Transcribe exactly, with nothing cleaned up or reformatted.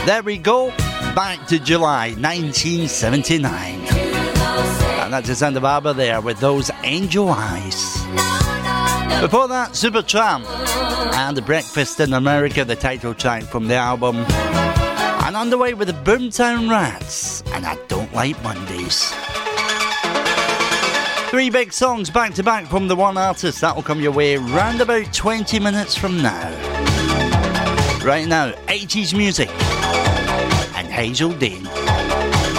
There we go, back to July nineteen seventy-nine. And that's the sound of ABBA there with those angel eyes. Before that, Supertramp and The Breakfast in America, the title track from the album. And on the way with the Boomtown Rats and I Don't Like Mondays. Three big songs back to back from the one artist. That will come your way round about twenty minutes from now. Right now, eighties music and Hazel Dean.